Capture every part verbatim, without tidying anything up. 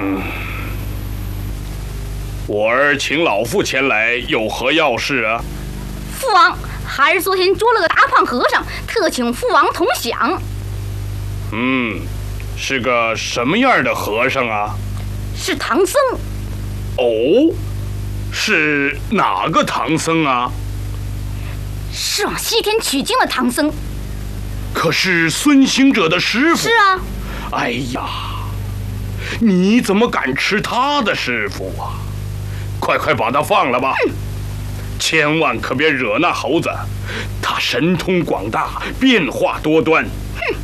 嗯，我儿请老父前来，有何要事啊？ 父王，孩儿昨天捉了个大胖和尚，特请父王同享。 嗯，是个什么样的和尚啊？ 是唐僧。 哦，是哪个唐僧啊？ 是往西天取经的唐僧。 可是孙行者的师傅。 是啊。 哎呀，你怎么敢吃他的师傅啊？快快把他放了吧！嗯，千万可别惹那猴子，他神通广大，变化多端。 哼！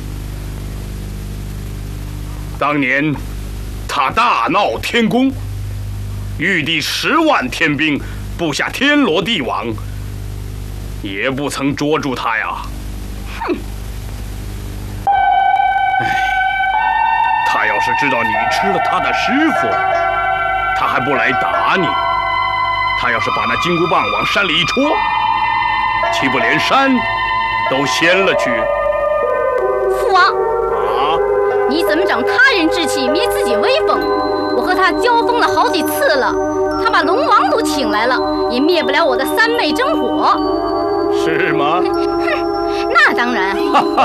当年他大闹天宫，御帝十万天兵布下天罗地网，也不曾捉住他呀。 哼！ 哎，他要是知道你吃了他的师傅，他还不来打你。他要是把那金箍棒往山里一戳，岂不连山都掀了去？ 父王啊！ 你怎么长他人志气，灭自己威风？我和他交锋了好几次了，他把龙王都请来了，也灭不了我的三昧真火。 是吗？ 哼，那当然。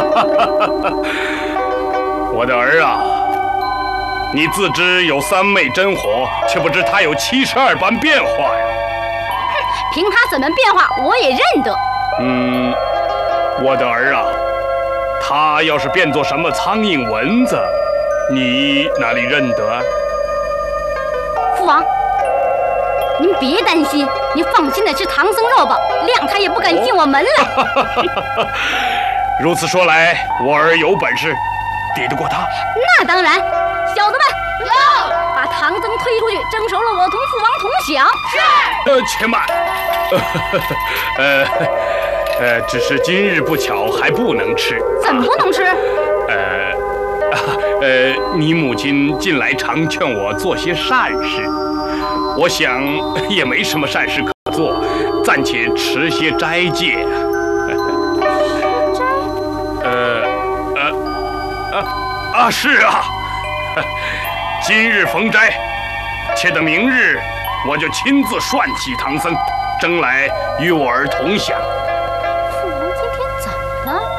我的儿啊，你自知有三昧真火，却不知他有七十二般变化呀。 哼，凭他怎么变化，我也认得。 嗯，我的儿啊，他要是变作什么苍蝇蚊子，你哪里认得？ 父王，您别担心，您放心的吃唐僧肉吧，谅他也不敢进我门来。 如此说来，我儿有本事，抵得过他。 那当然，小子们， 有， 把唐僧推出去，蒸熟了我同父王同享。 是。 呃，且慢。呃，呃，只是今日不巧，还不能吃。 怎么不能吃？ 呃，呃，你母亲近来常劝我做些善事，我想也没什么善事可做，暂且持些斋戒。 斋？ 呃，呃，啊啊，是啊，今日逢斋，且等明日我就亲自涮起唐僧，蒸来与我儿同享。 父王今天怎么了？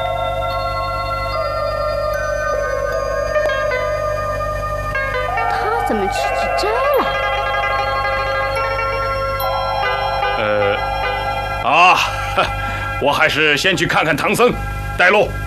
他怎么吃起斋来？ 呃，啊，我还是先去看看唐僧，带路。